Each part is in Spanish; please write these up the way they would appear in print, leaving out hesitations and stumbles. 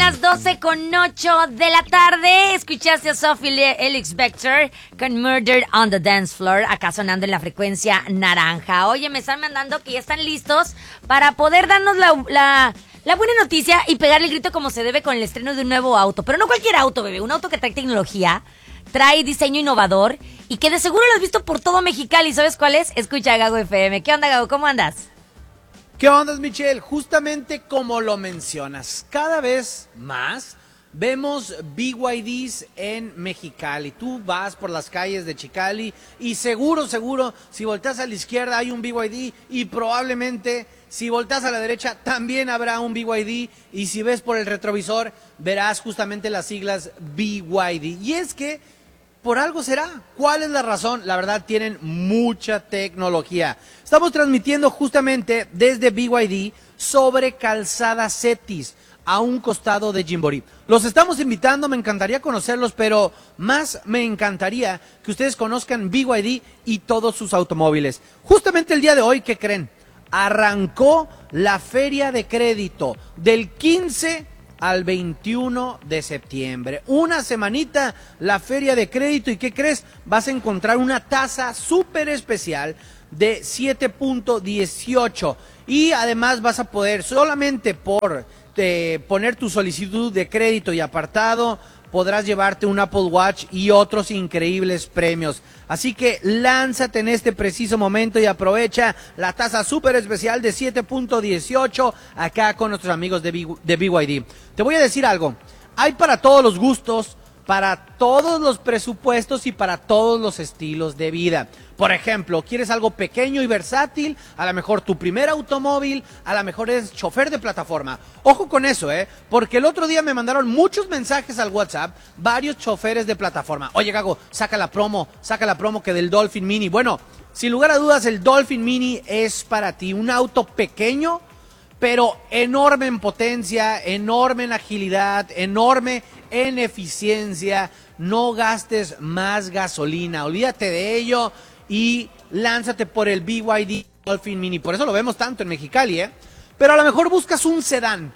las 12:08 de la tarde. Escuchaste a Sophie Elix Bextor con Murder on the Dance Floor, acá sonando en la frecuencia naranja. Oye, me están mandando que ya están listos para poder darnos la buena noticia y pegarle el grito como se debe con el estreno de un nuevo auto. Pero no cualquier auto, bebé, un auto que trae tecnología, trae diseño innovador y que de seguro lo has visto por todo Mexicali. ¿Sabes cuál es? Escucha a Gago FM. ¿Qué onda, Gago? ¿Cómo andas? ¿Qué onda, Michelle? Justamente como lo mencionas, cada vez más vemos BYDs en Mexicali. Tú vas por las calles de Chicali y seguro, si volteas a la izquierda hay un BYD y probablemente si volteas a la derecha también habrá un BYD y si ves por el retrovisor verás justamente las siglas BYD. Y es que por algo será. ¿Cuál es la razón? La verdad, tienen mucha tecnología. Estamos transmitiendo justamente desde BYD sobre Calzada Cetis, a un costado de Gymboree. Los estamos invitando, me encantaría conocerlos, pero más me encantaría que ustedes conozcan BYD y todos sus automóviles. Justamente el día de hoy, ¿qué creen? Arrancó la feria de crédito del 15 al 21 de septiembre. Una semanita la feria de crédito y ¿qué crees? Vas a encontrar una tasa súper especial de 7.18 y además vas a poder solamente por poner tu solicitud de crédito y apartado podrás llevarte un Apple Watch y otros increíbles premios. Así que lánzate en este preciso momento y aprovecha la tasa súper especial de 7.18 acá con nuestros amigos de BYD. Te voy a decir algo, hay para todos los gustos, para todos los presupuestos y para todos los estilos de vida. Por ejemplo, ¿quieres algo pequeño y versátil? A lo mejor tu primer automóvil, a lo mejor eres chofer de plataforma. Ojo con eso, porque el otro día me mandaron muchos mensajes al WhatsApp, varios choferes de plataforma. Oye, Gago, saca la promo que del Dolphin Mini. Bueno, sin lugar a dudas, el Dolphin Mini es para ti un auto pequeño, pero enorme en potencia, enorme en agilidad, enorme en eficiencia. No gastes más gasolina, olvídate de ello y lánzate por el BYD Dolphin Mini. Por eso lo vemos tanto en Mexicali, Pero a lo mejor buscas un sedán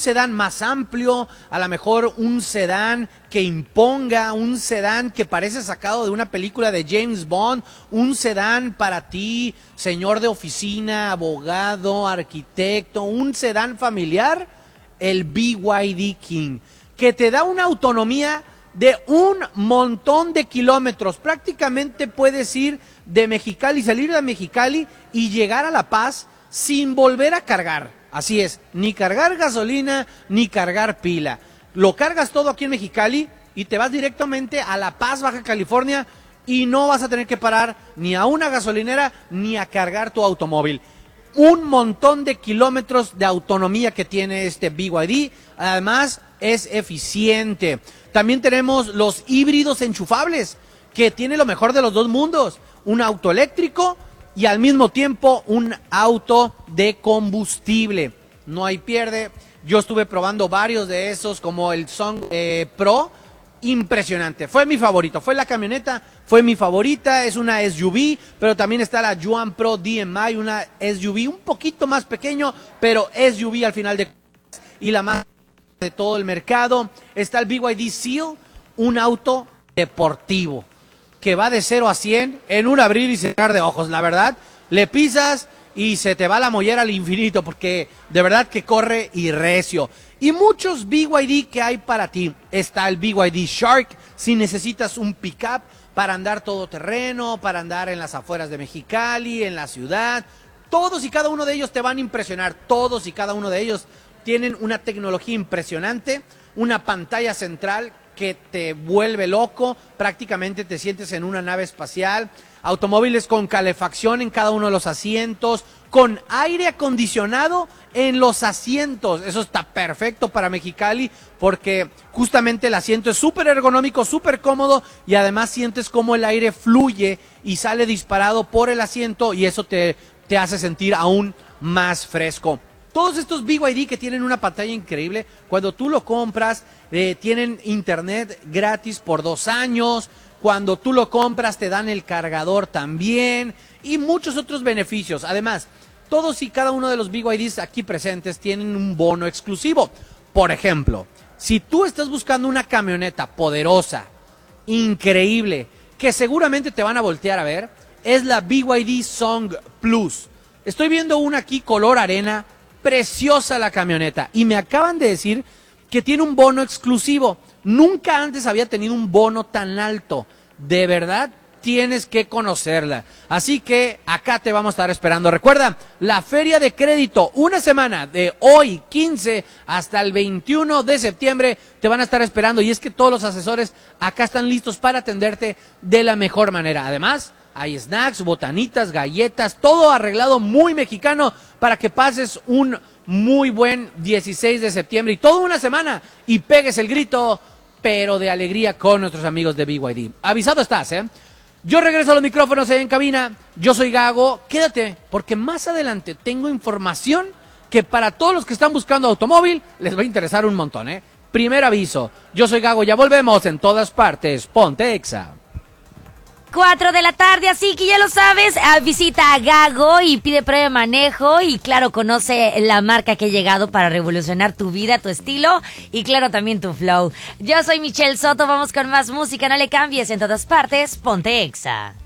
más amplio, a lo mejor un sedán que imponga, un sedán que parece sacado de una película de James Bond, un sedán para ti, señor de oficina, abogado, arquitecto, un sedán familiar, el BYD King, que te da una autonomía de un montón de kilómetros. Prácticamente puedes ir de Mexicali, salir de Mexicali y llegar a La Paz sin volver a cargar. Así es, ni cargar gasolina, ni cargar pila. Lo cargas todo aquí en Mexicali y te vas directamente a La Paz, Baja California, y no vas a tener que parar ni a una gasolinera ni a cargar tu automóvil. Un montón de kilómetros de autonomía que tiene este BYD, además es eficiente. También tenemos los híbridos enchufables, que tiene lo mejor de los dos mundos, un auto eléctrico y al mismo tiempo un auto de combustible. No hay pierde. Yo estuve probando varios de esos, como el Song Pro. Impresionante, fue mi favorito, fue la camioneta, fue mi favorita, es una SUV, pero también está la Yuan Pro DMI, una SUV un poquito más pequeño, pero SUV al final de y la más de todo el mercado. Está el BYD Seal, un auto deportivo que va de 0 a 100 en un abrir y cerrar de ojos. La verdad, le pisas y se te va la mollera al infinito porque de verdad que corre y recio. Y muchos BYD que hay para ti. Está el BYD Shark, si necesitas un pickup para andar todoterreno, para andar en las afueras de Mexicali, en la ciudad. Todos y cada uno de ellos te van a impresionar. Todos y cada uno de ellos tienen una tecnología impresionante, una pantalla central que te vuelve loco, prácticamente te sientes en una nave espacial, automóviles con calefacción en cada uno de los asientos, con aire acondicionado en los asientos. Eso está perfecto para Mexicali porque justamente el asiento es súper ergonómico, súper cómodo y además sientes cómo el aire fluye y sale disparado por el asiento y eso te hace sentir aún más fresco. Todos estos BYD que tienen una pantalla increíble, cuando tú lo compras, tienen internet gratis por 2 años, cuando tú lo compras te dan el cargador también y muchos otros beneficios. Además, todos y cada uno de los BYDs aquí presentes tienen un bono exclusivo. Por ejemplo, Si tú estás buscando una camioneta poderosa, increíble, que seguramente te van a voltear a ver, es la BYD Song Plus. Estoy viendo una aquí color arena, preciosa la camioneta, y me acaban de decir que tiene un bono exclusivo. Nunca antes había tenido un bono tan alto. De verdad, tienes que conocerla. Así que acá te vamos a estar esperando. Recuerda, la feria de crédito, una semana de hoy 15 hasta el 21 de septiembre, te van a estar esperando. Y es que todos los asesores acá están listos para atenderte de la mejor manera. Además, hay snacks, botanitas, galletas, todo arreglado muy mexicano para que pases un muy buen 16 de septiembre y toda una semana y pegues el grito, pero de alegría con nuestros amigos de BYD. Avisado estás, ¿eh? Yo regreso a los micrófonos en cabina. Yo soy Gago. Quédate, porque más adelante tengo información que para todos los que están buscando automóvil les va a interesar un montón, ¿eh? Primer aviso. Yo soy Gago. Ya volvemos en todas partes. Ponte Exa. 4 de la tarde, así que ya lo sabes, visita a Gago y pide prueba de manejo y claro, conoce la marca que ha llegado para revolucionar tu vida, tu estilo y claro, también tu flow. Yo soy Michelle Soto, vamos con más música, no le cambies, en todas partes, ponte Exa.